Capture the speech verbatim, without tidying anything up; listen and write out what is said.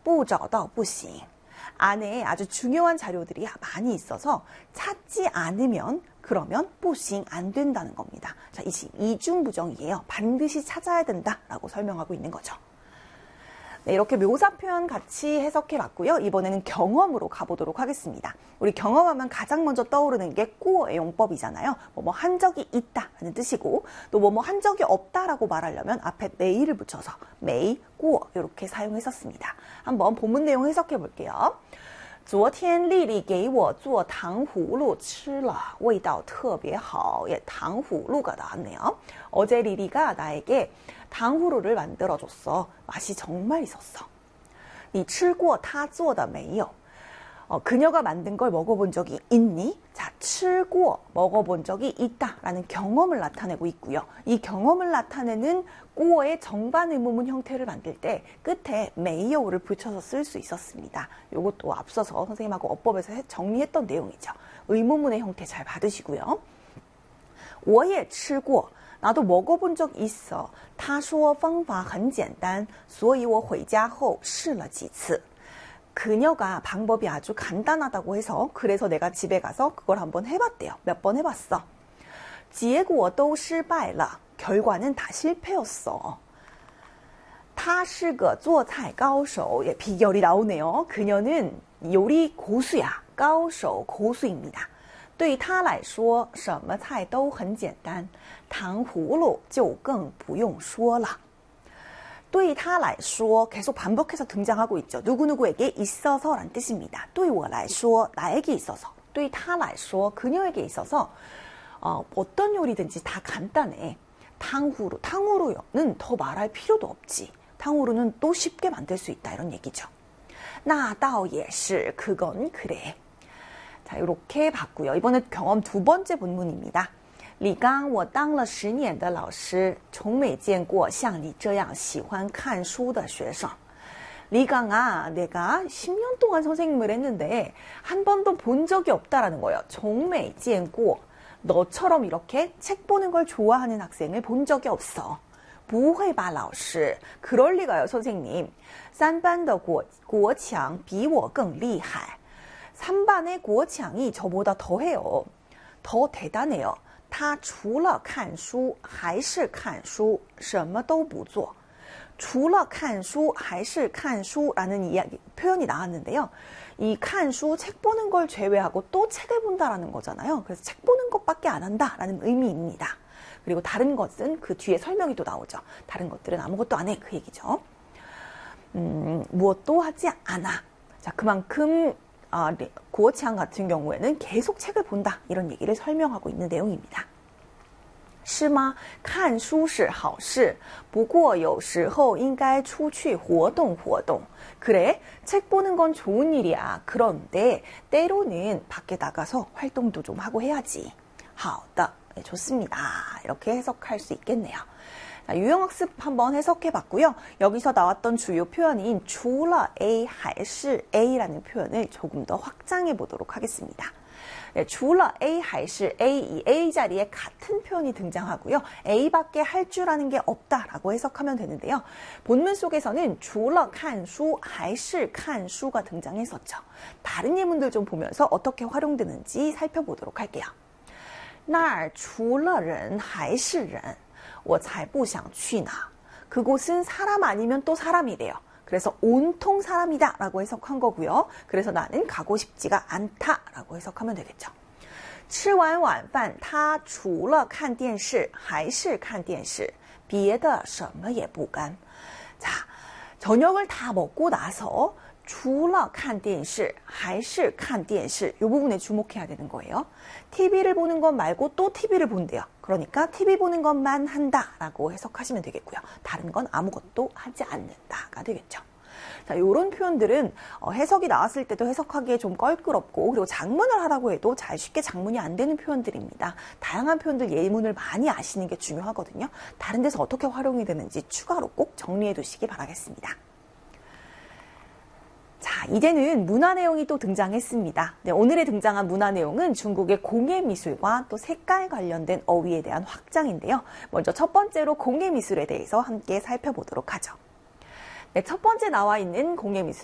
不找到不行. 안에 아주 중요한 자료들이 많이 있어서 찾지 않으면 그러면 不行 안 된다는 겁니다. 자, 이 이중부정이에요. 반드시 찾아야 된다라고 설명하고 있는 거죠. 네, 이렇게 묘사 표현 같이 해석해 봤고요. 이번에는 경험으로 가보도록 하겠습니다. 우리 경험하면 가장 먼저 떠오르는 게 꾸어의 용법이잖아요. 뭐뭐 한 적이 있다라는 뜻이고 또 뭐뭐 한 적이 없다라고 말하려면 앞에 메이를 붙여서 메이, 꾸어 이렇게 사용했었습니다. 한번 본문 내용 해석해 볼게요. 昨天丽丽给我做糖葫芦吃了味道特别好. 예,糖葫芦가 나왔네요. 어제 리리가 나에게糖葫芦를 만들어줬어. 맛이 정말 있었어. 你吃过她做的没有? 어, 그녀가 만든 걸 먹어본 적이 있니? 자, 吃过 먹어본 적이 있다라는 경험을 나타내고 있고요. 이 경험을 나타내는 꾸어의 정반 의문문 형태를 만들 때 끝에 메이어를 붙여서 쓸 수 있었습니다. 이것도 앞서서 선생님하고 어법에서 정리했던 내용이죠. 의문문의 형태 잘 받으시고요. 我也吃过 나도 먹어본 적 있어. 他说方法很简单所以我回家后试了几次. 그녀가 방법이 아주 간단하다고 해서 그래서 내가 집에 가서 그걸 한번 해봤대요. 몇 번 해봤어. 结果都失败了. 결과는 다 실패였어. 他是个做菜高手. 예, 비결이 나오네요. 그녀는 요리 고수야. 高手 고수입니다. 对他来说什么菜都很简单糖葫芦就更不用说了 对他来说 계속 반복해서 등장하고 있죠. 누구누구에게 있어서 라는 뜻입니다. 对我来说 나에게 있어서 对他来说 그녀에게 있어서 어, 어떤 요리든지 다 간단해. 탕후루, 탕후루는 더 말할 필요도 없지. 탕후루는 또 쉽게 만들 수 있다 이런 얘기죠. 那倒也是 그건 그래. 자, 이렇게 봤고요. 이번엔 경험 두 번째 본문입니다. 李刚我当了十年的老师从没见过像你这样喜欢看书的学生. 리강아, 내가 십 년 동안 선생님을 했는데 한 번도 본 적이 없다라는 거예요. 从没见过 너처럼 이렇게 책 보는 걸 좋아하는 학생을 본 적이 없어. 不会吧老师 그럴 리가요 선생님. 三班的国国强比我更厉害. 삼 반의 구어창이 저보다 더해요. 더 대단해요. 他除了看书还是看书什么都不做. 除了看书还是看书라는 이야기, 표현이 나왔는데요. 이 看书, 책 보는 걸 제외하고 또 책을 본다라는 거잖아요. 그래서 책 보는 것밖에 안 한다라는 의미입니다. 그리고 다른 것은 그 뒤에 설명이 또 나오죠. 다른 것들은 아무것도 안 해 그 얘기죠. 음, 무엇도 하지 않아. 자, 그만큼 아, 구어창 같은 경우에는 계속 책을 본다 이런 얘기를 설명하고 있는 내용입니다. 是吗? 看书是好事不过有时候应该出去活动活动 그래, 책 보는 건 좋은 일이야. 그런데 때로는 밖에 나가서 활동도 좀 하고 해야지. 好的, 네, 좋습니다. 이렇게 해석할 수 있겠네요. 자, 유형학습 한번 해석해봤고요. 여기서 나왔던 주요 표현인 除了 A 还是 A라는 표현을 조금 더 확장해 보도록 하겠습니다. 네, 除了 A 还是 A, 이 A 자리에 같은 표현이 등장하고요. A밖에 할 줄 아는 게 없다라고 해석하면 되는데요. 본문 속에서는 除了看书还是看书가 등장했었죠. 다른 예문들 좀 보면서 어떻게 활용되는지 살펴보도록 할게요. 那儿除了人还是人我才不想去呢. 그곳은 사람 아니면 또 사람이래요. 그래서 온통 사람이다 라고 해석한 거고요. 그래서 나는 가고 싶지가 않다 라고 해석하면 되겠죠. 吃完晚饭他除了看电视还是看电视别的什么也不干. 자, 저녁을 다 먹고 나서 除了看电视还是看电视 이 부분에 주목해야 되는 거예요. 티비를 보는 것 말고 또 티비를 본대요. 그러니까 티비 보는 것만 한다라고 해석하시면 되겠고요. 다른 건 아무것도 하지 않는다가 되겠죠. 자, 이런 표현들은 어, 해석이 나왔을 때도 해석하기에 좀 껄끄럽고 그리고 작문을 하라고 해도 잘 쉽게 작문이 안 되는 표현들입니다. 다양한 표현들 예문을 많이 아시는 게 중요하거든요. 다른 데서 어떻게 활용이 되는지 추가로 꼭 정리해 두시기 바라겠습니다. 자, 이제는 문화 내용이 또 등장했습니다. 네, 오늘의 등장한 문화 내용은 중국의 공예 미술과 또 색깔 관련된 어휘에 대한 확장인데요. 먼저 첫 번째로 공예 미술에 대해서 함께 살펴보도록 하죠. 네, 첫 번째 나와 있는 공예 미술